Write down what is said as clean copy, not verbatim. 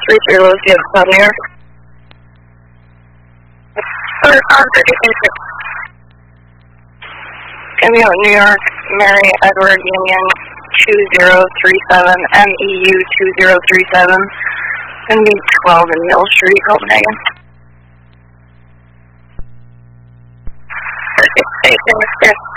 33 Lucia, New York. On 36. Cameo, New York, Mary Edward Union 2037, MEU 2037, and be 12 in Mill Street, Copenhagen. Station,